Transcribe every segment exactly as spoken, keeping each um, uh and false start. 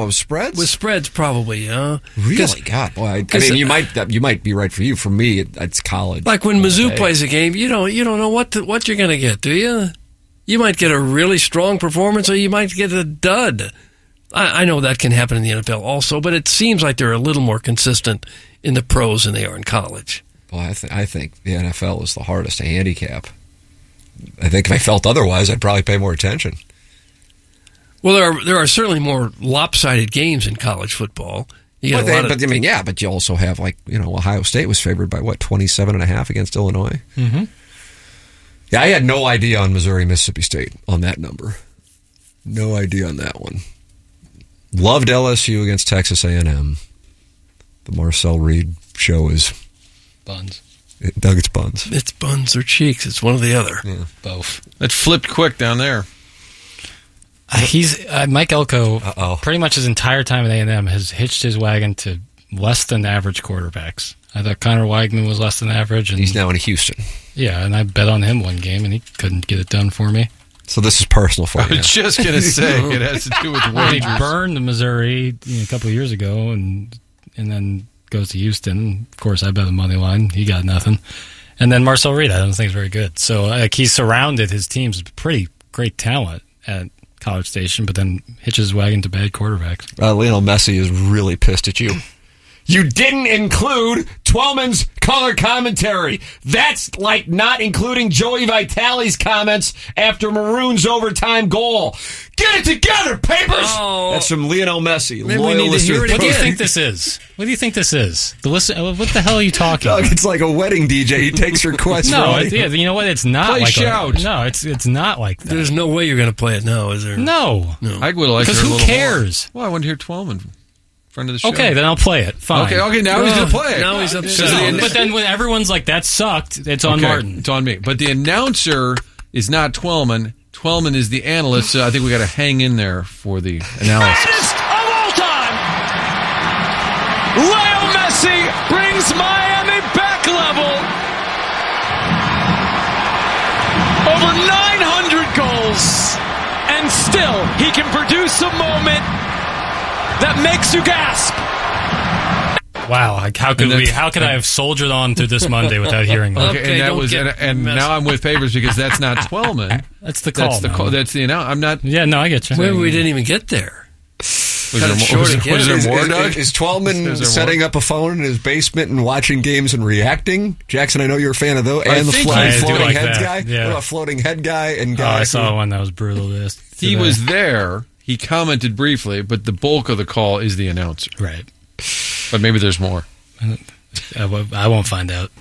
about with spreads? With spreads, probably, huh? Really? God, boy. I, I mean, you might you might be right for you. For me, it, it's college. Like when Mizzou day. plays a game, you don't you don't know what to, what you're going to get, do you? You might get a really strong performance, or you might get a dud. I, I know that can happen in the N F L also, but it seems like they're a little more consistent in the pros than they are in college. Well, I, th- I think the N F L is the hardest to handicap. I think if I felt otherwise, I'd probably pay more attention. Well, there are there are certainly more lopsided games in college football. You But, get a they, lot of, but I mean, yeah, but you also have, like, you know, Ohio State was favored by, what, twenty-seven and a half against Illinois? Mm-hmm. Yeah, I had no idea on Missouri, Mississippi State on that number. No idea on that one. Loved L S U against Texas A and M. The Marcel Reed show is... Buns. It, Doug, it's buns. It's buns or cheeks. It's one or the other. Yeah. Both. It flipped quick down there. Uh, he's uh, Mike Elko. Uh-oh. Pretty much his entire time at A and M has hitched his wagon to less than average quarterbacks. I thought Connor Weigman was less than average, and He's now in Houston. yeah, and I bet on him one game, and he couldn't get it done for me. So this is personal for I you. was just going to say, it has to do with Well, he wagers. burned Missouri you know, a couple of years ago, and and then goes to Houston. Of course, I bet the money line. He got nothing. And then Marcel Reed, I don't think is very good. So like he surrounded his teams with pretty great talent at College Station, but then hitches his wagon to bad quarterbacks. Uh, Lionel Messi is really pissed at you. You didn't include Twellman's color commentary. That's like not including Joey Vitale's comments after Maroon's overtime goal. Get it together, papers! Oh. That's from Lionel Messi. Maybe we loyal need to listener hear it What do you again. think this is? What do you think this is? The listen. What the hell are you talking Doug, about? it's like a wedding D J. He takes requests No, from it's, yeah, you know what? It's not Play like shout. A, no, it's it's not like that. There's no way you're going to play it now, is there? no, I would like to because hear a who little cares? More. Well, I want to hear Twelman, friend of the show. Okay, then I'll play it. Fine. Okay, okay, now he's No, going to play it. now he's upset. No, the- but then when everyone's like, that sucked, it's on Okay, Martin. It's on me. But the announcer is not Twellman. Twellman is the analyst, so I think we got to hang in there for the analysis. Greatest of all time! Lionel Messi brings Miami back level. Over nine hundred goals, and still he can produce a moment that makes you gasp. Wow, like, how could And we? that's- How could I have soldiered on through this Monday without hearing that? Okay, Okay, and that don't was, get and, and messed- now I'm with Favors because that's not Twellman. That's the call. That's the man. call. That's the announcer. I'm not. Yeah, no, I get you. Maybe we didn't even get there. Was there Cut it more? short Was, again. was there Is, more, is, Doug? is, is Twellman Is there setting more? up a phone in his basement and watching games and reacting? Jackson, I know you're a fan of those. I And the think floating, I do floating like heads that, guy? yeah. What about floating head guy and Oh, guy? I saw one that was brutal. This He today. was there. He commented briefly, but the bulk of the call is the announcer. right. But maybe there's more. I, w- I won't find out.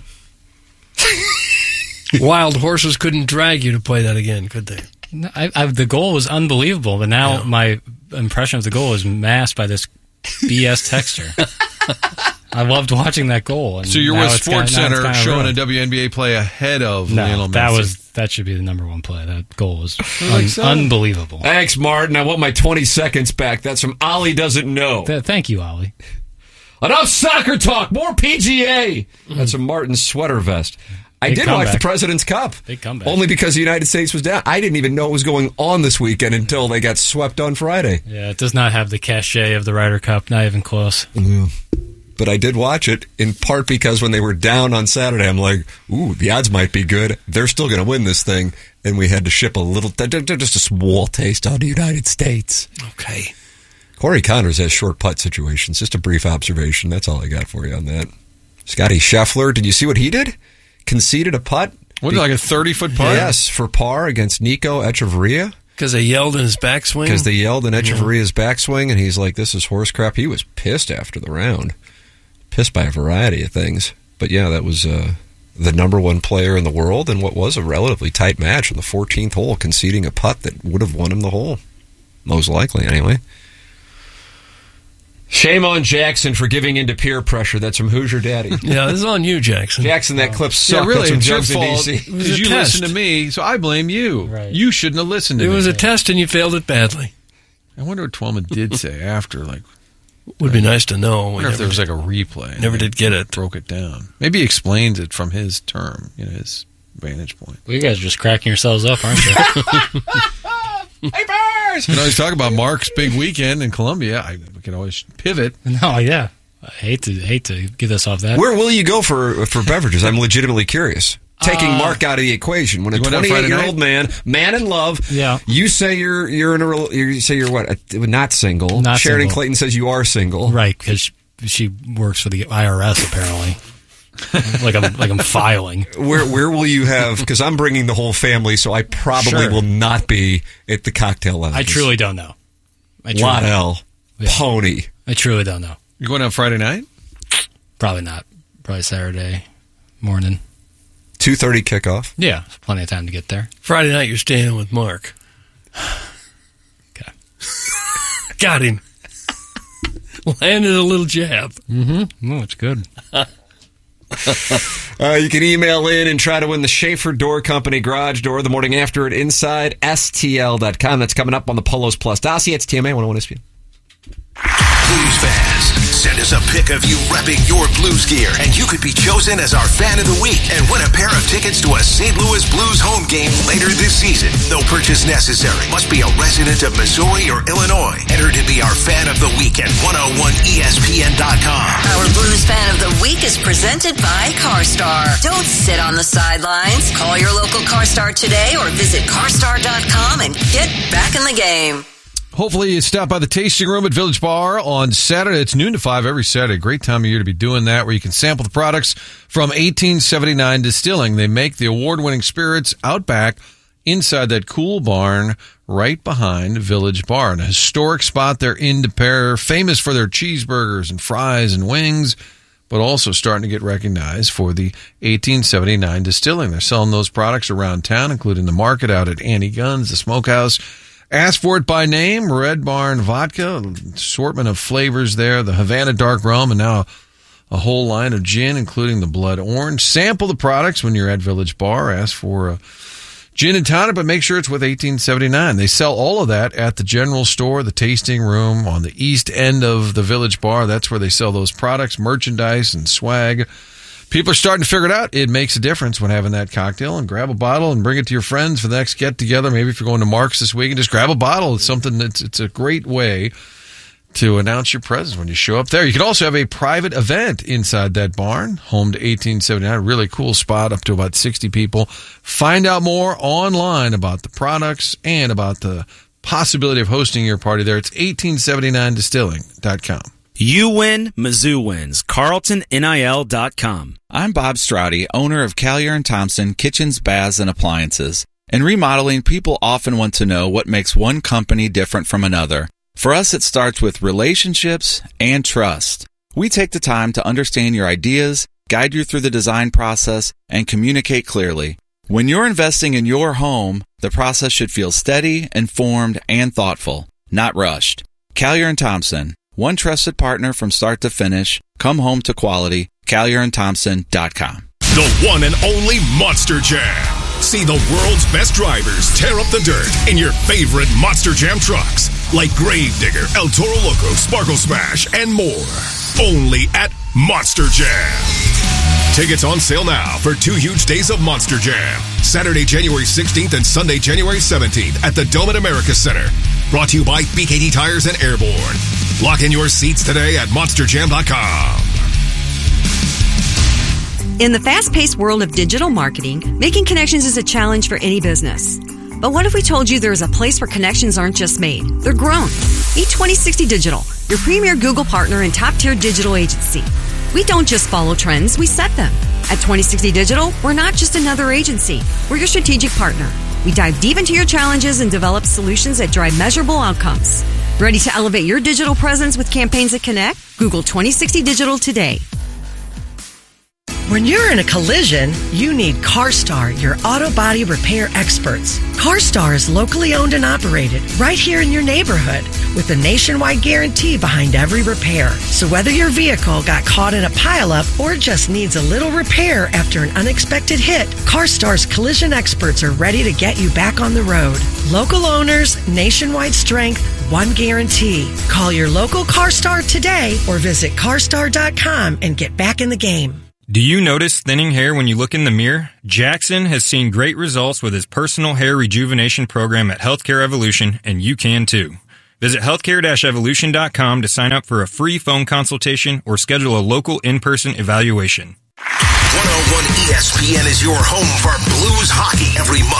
Wild horses couldn't drag you to play that again, could they? No, I, I, the goal was unbelievable, but now Yeah. my impression of the goal is masked by this B S texture. I loved watching that goal. And So you're now with it's kinda- Sports now it's Center kinda showing a ruined. W N B A play ahead of No, Lionel that Messi. was that should be the number one play. That goal was think un- so. unbelievable. Thanks, Martin. I want my twenty seconds back. That's from Ollie Doesn't Know. Th- thank you, Ollie. Enough soccer talk. More P G A. That's from Martin's sweater vest. I Big did watch comeback. the President's Cup. Big comeback. Only because the United States was down. I didn't even know what was going on this weekend until they got swept on Friday. Yeah, it does not have the cachet of the Ryder Cup. Not even close. But I did watch it in part because when they were down on Saturday, I'm like, ooh, the odds might be good. They're still going to win this thing. And we had to ship a little, just a small taste on the United States. Okay. Corey Connors has short putt situations. Just a brief observation. That's all I got for you on that. Scotty Scheffler, did you see what he did? Conceded a putt. What, like a thirty-foot putt? Yes, for par against Nico Echeverria. Because they yelled in his backswing? Because they yelled in Echeverria's backswing, and he's like, this is horse crap. He was pissed after the round. Pissed by a variety of things. But yeah, that was uh, the number one player in the world in what was a relatively tight match on the fourteenth hole, conceding a putt that would have won him the hole. Most likely, anyway. Shame on Jackson for giving in to peer pressure. That's from Hoosier Daddy. Yeah, this is on you, Jackson. Jackson, that clip Yeah, sucked. really, That's from it's your Jugs in fault D C. was because a you test. listened to me, so I blame you. Right. You shouldn't have listened to It me. was a test and you failed it badly. I wonder what Twellman did say after. Like, Would be nice to know. I We wonder if never, there was like a replay. and never they did get it. Broke it down. Maybe he explains it from his term, you know, his vantage point. Well, you guys are just cracking yourselves up, aren't you? Hey, Bird! Cars! You can always talk about Mark's big weekend in Columbia. I we can always pivot. No, yeah. I hate to hate to get us off that. Where will you go for for beverages? I'm legitimately curious. Taking Uh, Mark out of the equation. When a You went out Friday twenty-eight-year-old man, man in love, Yeah. you say you're you're in a rel- you say you're what? Uh, not single. Not Sheridan single. Clayton says you are single. Right, because she works for the I R S apparently. like I'm like I'm filing. Where where will you have? Because I'm bringing the whole family, so I probably Sure. will not be at the cocktail lounge. I truly don't know. I truly, Waddell, Yeah. Pony. I truly don't know. You going out Friday night? Probably not. Probably Saturday morning. two thirty kickoff. Yeah, plenty of time to get there. Friday night, you're staying with Mark. Okay. Got him. Landed a little jab. Mm-hmm. Oh, it's good. Uh, you can email in and try to win the Schaefer Door Company garage door the morning after at inside S T L dot com. That's coming up on the Polos Plus dossier. It's T M A one oh one S P N. Blues fans, send us a pic of you repping your Blues gear, and you could be chosen as our fan of the week and win a pair of tickets to a Saint Louis Blues home game later this season. No purchase necessary. Must be a resident of Missouri or Illinois. Enter to be our fan of the week at one oh one E S P N dot com. Our Blues Fan of the Week is presented by CarStar. Don't sit on the sidelines. Call your local CarStar today or visit carstar dot com and get back in the game. Hopefully you stop by the tasting room at Village Bar on Saturday. It's noon to five every Saturday. Great time of year to be doing that, where you can sample the products from eighteen seventy-nine Distilling. They make the award-winning spirits out back inside that cool barn right behind Village Bar. And a historic spot they're in to pair, famous for their cheeseburgers and fries and wings, but also starting to get recognized for the eighteen seventy-nine Distilling. They're selling those products around town, including the market out at Annie Gunn's, the Smokehouse. Ask for it by name, Red Barn Vodka, assortment of flavors there, the Havana Dark Rum, and now a whole line of gin, including the Blood Orange. Sample the products when you're at Village Bar. Ask for a gin and tonic, but make sure it's with eighteen seventy-nine. They sell all of that at the general store, the tasting room on the east end of the Village Bar. That's where they sell those products, merchandise, and swag. People are starting to figure it out. It makes a difference when having that cocktail, and grab a bottle and bring it to your friends for the next get-together. Maybe if you're going to Mark's this week, and just grab a bottle. It's something that's it's a great way to announce your presence when you show up there. You can also have a private event inside that barn, home to eighteen seventy-nine. Really cool spot, up to about sixty people. Find out more online about the products and about the possibility of hosting your party there. It's eighteen seventy-nine distilling dot com. You win, Mizzou wins. Carlton N I L dot com. I'm Bob Straudy, owner of Callier and Thompson Kitchens, Baths, and Appliances. In remodeling, people often want to know what makes one company different from another. For us, it starts with relationships and trust. We take the time to understand your ideas, guide you through the design process, and communicate clearly. When you're investing in your home, the process should feel steady, informed, and thoughtful, not rushed. Callier and Thompson. One trusted partner from start to finish. Come home to quality. Callier and Thompson dot com. The one and only Monster Jam. See the world's best drivers tear up the dirt in your favorite Monster Jam trucks, like Gravedigger, El Toro Loco, Sparkle Smash, and more. Only at Monster Jam. Tickets on sale now for two huge days of Monster Jam. Saturday, January sixteenth and Sunday, January seventeenth at the Dome at America Center. Brought to you by B K D Tires and Airborne. Lock in your seats today at monster jam dot com. In the fast-paced world of digital marketing, making connections is a challenge for any business. But what if we told you there is a place where connections aren't just made, they're grown? Meet twenty sixty Digital, your premier Google partner and top-tier digital agency. We don't just follow trends, we set them. At twenty sixty Digital, we're not just another agency. We're your strategic partner. We dive deep into your challenges and develop solutions that drive measurable outcomes. Ready to elevate your digital presence with campaigns that connect? Google twenty sixty Digital today. When you're in a collision, you need CarStar, your auto body repair experts. CarStar is locally owned and operated right here in your neighborhood with a nationwide guarantee behind every repair. So whether your vehicle got caught in a pileup or just needs a little repair after an unexpected hit, CarStar's collision experts are ready to get you back on the road. Local owners, nationwide strength, one guarantee. Call your local CarStar today or visit carstar dot com and get back in the game. Do you notice thinning hair when you look in the mirror? Jackson has seen great results with his personal hair rejuvenation program at Healthcare Evolution, and you can too. Visit healthcare dash evolution dot com to sign up for a free phone consultation or schedule a local in-person evaluation. one oh one E S P N is your home for